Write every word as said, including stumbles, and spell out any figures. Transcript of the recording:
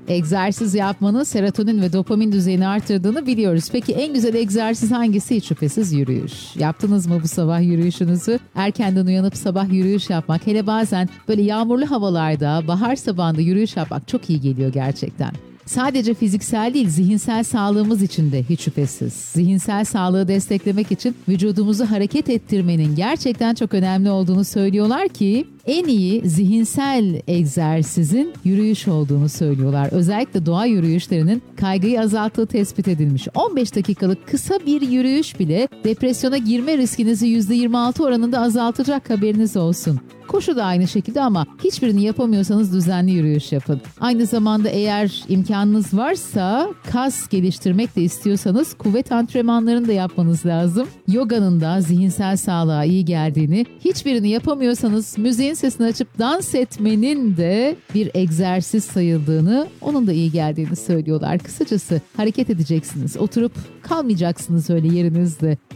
Egzersiz yapmanın serotonin ve dopamin düzeyini artırdığını biliyoruz. Peki en güzel egzersiz hangisi? Hiç şüphesiz yürüyüş. Yaptınız mı bu sabah yürüyüşünüzü? Erkenden uyanıp sabah yürüyüş yapmak, hele bazen böyle yağmurlu havalarda, bahar sabahında yürüyüş yapmak çok iyi geliyor gerçekten. Sadece fiziksel değil, zihinsel sağlığımız için de hiç şüphesiz. Zihinsel sağlığı desteklemek için vücudumuzu hareket ettirmenin gerçekten çok önemli olduğunu söylüyorlar ki en iyi zihinsel egzersizin yürüyüş olduğunu söylüyorlar. Özellikle doğa yürüyüşlerinin kaygıyı azalttığı tespit edilmiş. on beş dakikalık kısa bir yürüyüş bile depresyona girme riskinizi yüzde yirmi altı oranında azaltacak, haberiniz olsun. Koşu da aynı şekilde ama hiçbirini yapamıyorsanız düzenli yürüyüş yapın. Aynı zamanda eğer imkanınız varsa kas geliştirmek de istiyorsanız kuvvet antrenmanlarını da yapmanız lazım. Yoganın da zihinsel sağlığa iyi geldiğini, hiçbirini yapamıyorsanız müziğin sesini açıp dans etmenin de bir egzersiz sayıldığını, onun da iyi geldiğini söylüyorlar. Kısacası hareket edeceksiniz, oturup kalmayacaksınız öyle yerinizde.